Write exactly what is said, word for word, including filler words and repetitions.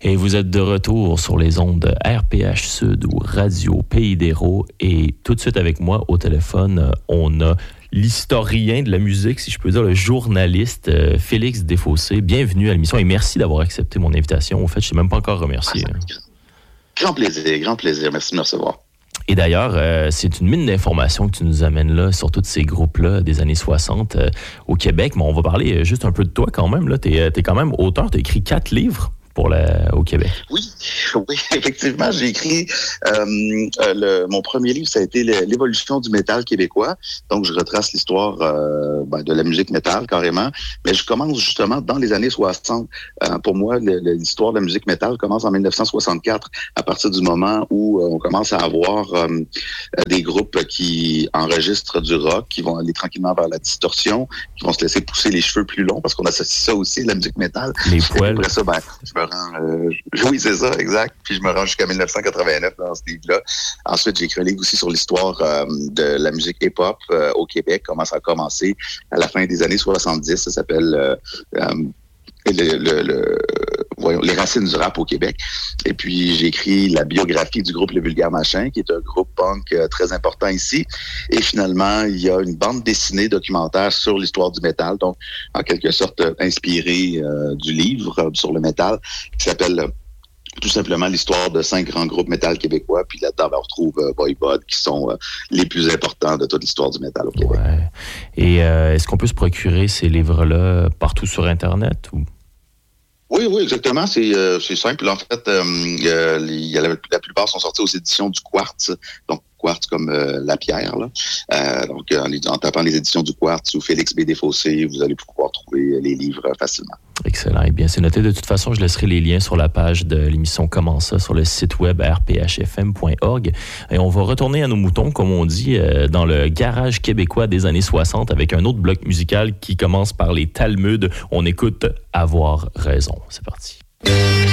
Et vous êtes de retour sur les ondes de R P H Sud ou Radio Pays d'Hérault. Et tout de suite avec moi au téléphone, on a l'historien de la musique, si je peux dire, le journaliste euh, Félix Desfossés. Bienvenue à l'émission et merci d'avoir accepté mon invitation. Au fait, je ne t'ai même pas encore remercié. Ah, grand plaisir, grand plaisir. Merci de me recevoir. Et d'ailleurs, euh, c'est une mine d'informations que tu nous amènes là sur tous ces groupes-là des années soixante euh, au Québec. Mais on va parler juste un peu de toi quand même. Tu es quand même auteur, tu as écrit quatre livres pour la, au Québec. Oui, oui, effectivement, j'ai écrit euh, euh, le, mon premier livre, ça a été l'évolution du métal québécois. Donc, je retrace l'histoire euh, ben, de la musique métal carrément. Mais je commence justement dans les années soixante. Euh, pour moi, le, le, l'histoire de la musique métal commence en dix-neuf cent soixante-quatre, à partir du moment où euh, on commence à avoir euh, des groupes qui enregistrent du rock, qui vont aller tranquillement vers la distorsion, qui vont se laisser pousser les cheveux plus longs, parce qu'on associe ça aussi à la musique métal. Les poils. Après ça, ben, je me rends, euh, oui, c'est ça, exact. Puis je me rends jusqu'à dix-neuf cent quatre-vingt-neuf dans ce livre-là. Ensuite, j'ai écrit un livre aussi sur l'histoire euh, de la musique hip-hop euh, au Québec, comment ça a commencé à la fin des années soixante-dix. Ça s'appelle euh, euh, le, le, le, voyons, Les racines du rap au Québec. Et puis, j'ai écrit la biographie du groupe Le Vulgaire Machin, qui est un groupe punk euh, très important ici. Et finalement, il y a une bande dessinée documentaire sur l'histoire du métal, donc en quelque sorte euh, inspirée euh, du livre euh, sur le métal, qui s'appelle euh, tout simplement l'histoire de cinq grands groupes métal québécois. Puis là-dedans, on retrouve euh, Voivode, qui sont euh, les plus importants de toute l'histoire du métal au Québec. Ouais. Et euh, est-ce qu'on peut se procurer ces livres-là partout sur Internet ou? Oui, oui, exactement. C'est, euh, c'est simple. En fait, euh, euh, les, la, la plupart sont sortis aux éditions du Quartz. Donc, Quartz comme euh, la pierre. Là. Euh, donc, en, en tapant les éditions du Quartz ou Félix B. Desfossés, vous allez pouvoir trouver les livres facilement. Excellent. Eh bien, c'est noté. De toute façon, je laisserai les liens sur la page de l'émission Comment ça sur le site web r p h f m point org. Et on va retourner à nos moutons, comme on dit, euh, dans le garage québécois des années soixante avec un autre bloc musical qui commence par les Talmuds. On écoute Avoir raison. C'est parti.